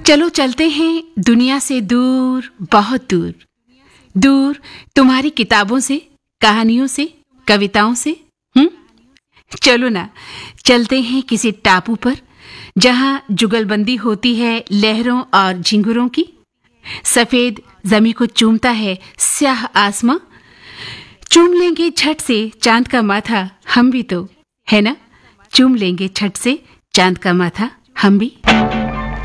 चलो चलते हैं दुनिया से दूर, बहुत दूर, दूर तुम्हारी किताबों से, कहानियों से, कविताओं से। चलो ना, चलते हैं किसी टापू पर जहां जुगलबंदी होती है लहरों और झिंगुरों की। सफेद जमी को चूमता है स्याह आसमां। चूम लेंगे झट से चांद का माथा हम भी, तो है ना? चूम लेंगे झट से चांद का माथा हम भी।